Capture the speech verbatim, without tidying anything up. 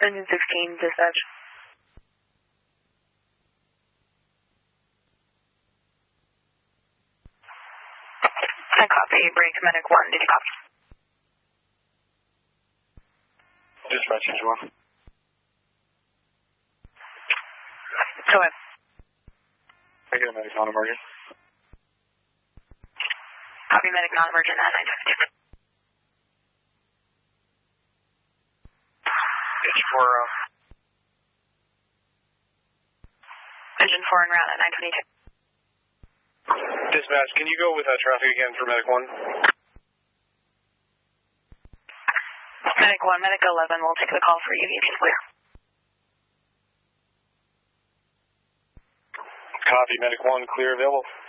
Engine sixteen, dispatch. I copy. Break, medic one. Did you copy? Dispatch, engine one. Go ahead. I get a medic non-emergent. Copy, medic non-emergent at nine twenty-two. Engine four, uh... Engine four en route at nine twenty-two. Dispatch, can you go with uh, traffic again for medic one? Medic one, medic eleven will take the call for you. You can clear. Copy, medic one, clear, available.